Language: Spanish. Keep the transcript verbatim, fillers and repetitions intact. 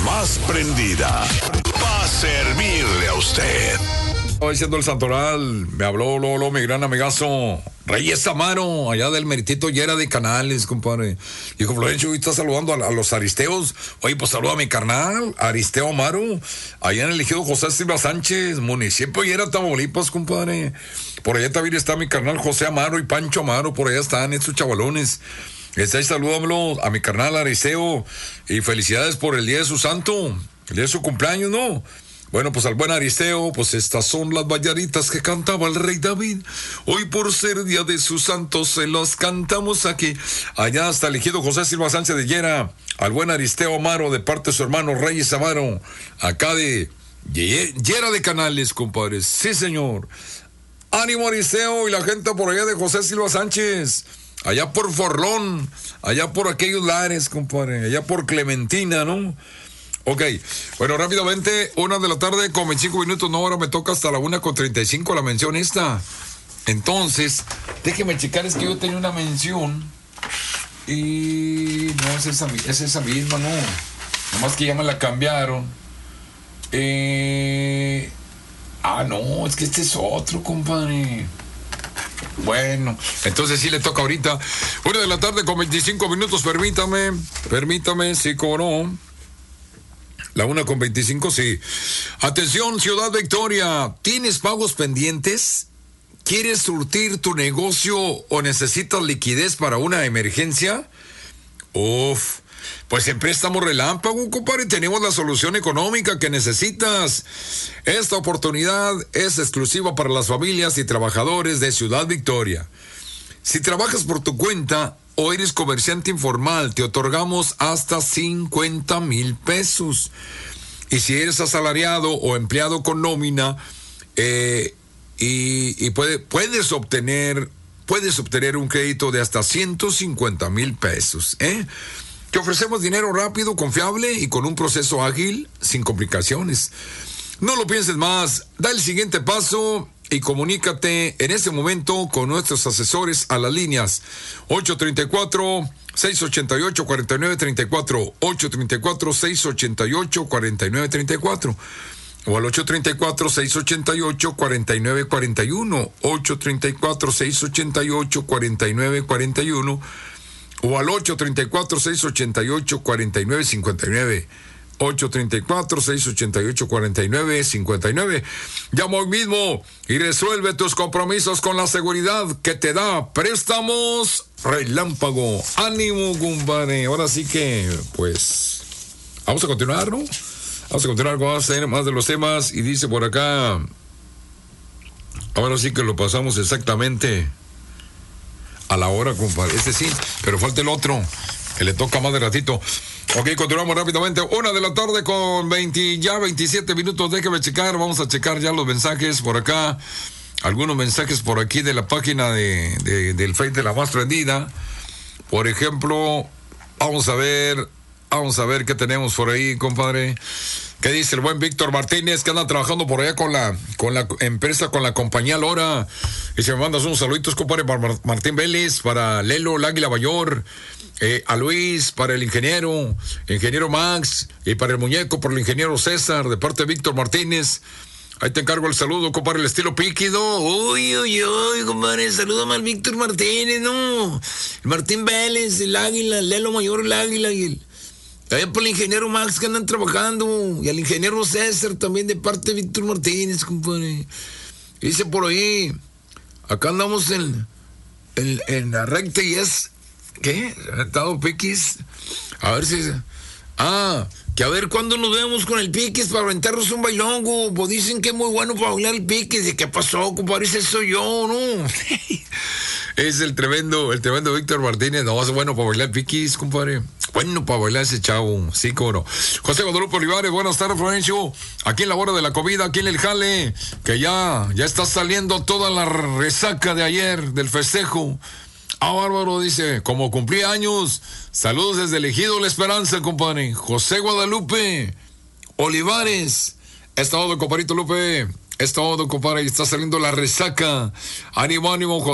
más prendida para servirle a usted. Estaba diciendo el Santoral, me habló Lolo, mi gran amigazo Reyes Amaro, allá del meritito Yera de Canales, compadre. Dijo, Florencio, hoy está saludando a, a los aristeos. Oye, pues saluda a mi carnal, Aristeo Amaro, allá en el ejido José Silva Sánchez, municipio Yera, Tamaulipas, compadre. Por allá también está mi carnal José Amaro y Pancho Amaro, por allá están estos chavalones. Está ahí, salúdamelo a mi carnal Aristeo y felicidades por el día de su santo, el día de su cumpleaños, ¿no? Bueno, pues al buen Aristeo, pues estas son las bailaritas que cantaba el rey David. Hoy por ser día de sus santos se los cantamos aquí. Allá hasta el ejido José Silva Sánchez de Yera, al buen Aristeo Amaro de parte de su hermano Reyes Amaro, acá de Yera de Canales, compadres. Sí, señor. Ánimo Aristeo y la gente por allá de José Silva Sánchez, allá por Forlón, allá por aquellos lares, compadre, allá por Clementina, ¿no? Ok, bueno, rápidamente, una de la tarde con veinticinco minutos, no, ahora me toca hasta la una con treinta y cinco la mención esta. Entonces, déjeme checar, es que yo tenía una mención y no es esa, es esa misma, no, nomás que ya me la cambiaron. Eh... Ah, no, es que este es otro, compadre. Bueno, entonces sí le toca ahorita. Una de la tarde con veinticinco minutos, permítame, permítame, sí, como no. La una con veinticinco, sí. Atención, Ciudad Victoria, ¿tienes pagos pendientes? ¿Quieres surtir tu negocio o necesitas liquidez para una emergencia? Uf, pues en Préstamo Relámpago, compadre, tenemos la solución económica que necesitas. Esta oportunidad es exclusiva para las familias y trabajadores de Ciudad Victoria. Si trabajas por tu cuenta o eres comerciante informal, te otorgamos hasta cincuenta mil pesos. Y si eres asalariado o empleado con nómina, eh, y, y puede, puedes obtener, puedes obtener un crédito de hasta ciento cincuenta mil pesos, ¿eh? Te ofrecemos dinero rápido, confiable y con un proceso ágil, sin complicaciones. No lo pienses más, da el siguiente paso y comunícate en ese momento con nuestros asesores a las líneas ocho tres cuatro, seis ocho ocho, cuatro nueve tres cuatro, ocho tres cuatro, seis ocho ocho, cuatro nueve tres cuatro o al ocho tres cuatro, seis ocho ocho, cuatro nueve cuatro uno, ocho tres cuatro, seis ocho ocho, cuatro nueve cuatro uno o al ocho tres cuatro, seis ocho ocho, cuatro nueve cinco nueve. ocho tres cuatro, seis ocho ocho, cuatro nueve cinco nueve. Llama hoy mismo y resuelve tus compromisos con la seguridad que te da Préstamos Relámpago. Ánimo, compadre. Ahora sí que, pues, vamos a continuar, ¿no? Vamos a continuar con más, más de los temas. Y dice por acá, ahora sí que lo pasamos exactamente a la hora, compadre. Este sí, pero falta el otro, que le toca más de ratito. Ok, continuamos rápidamente. Una de la tarde con veinte, ya veintisiete minutos. Déjeme checar. Vamos a checar ya los mensajes por acá. Algunos mensajes por aquí de la página de, de, del Face de la Más Prendida. Por ejemplo, vamos a ver. Vamos a ver qué tenemos por ahí, compadre. ¿Qué dice el buen Víctor Martínez, que anda trabajando por allá con la, con la empresa, con la compañía Lora? Y se me mandas unos saluditos, compadre, para Martín Vélez, para Lelo, el Águila Mayor, eh, a Luis, para el ingeniero, ingeniero Max, y para el muñeco, por el ingeniero César, de parte de Víctor Martínez. Ahí te encargo el saludo, compadre, el estilo Píquido. Uy, uy, uy, compadre, salúdame al Víctor Martínez, ¿no? El Martín Vélez, el Águila, el Lelo Mayor, el Águila, y el... Allá por el ingeniero Max que andan trabajando. Y al ingeniero César también de parte de Víctor Martínez, compadre. Dice por ahí, acá andamos en, en, en la recta y es... ¿Qué? ¿Estado Piquis? A ver si... Ah, que a ver cuándo nos vemos con el Piquis para aventarnos un bailongo. Pues dicen que es muy bueno para bailar el Piquis. ¿Y qué pasó, compadre? Ese soy yo, ¿no? Es el tremendo, el tremendo Víctor Martínez. No, es bueno para bailar Piquis, compadre. Bueno para bailar ese chavo, sí, cómo no. José Guadalupe Olivares, buenas tardes, Florencio. Aquí en la hora de la comida, aquí en el jale, que ya, ya está saliendo toda la resaca de ayer, del festejo. Ah, bárbaro, dice, como cumplí años, saludos desde el Ejido La Esperanza, compadre. José Guadalupe Olivares, es todo, compadrito Lupe, es todo, compadre, está saliendo la resaca. Ánimo, ánimo, José.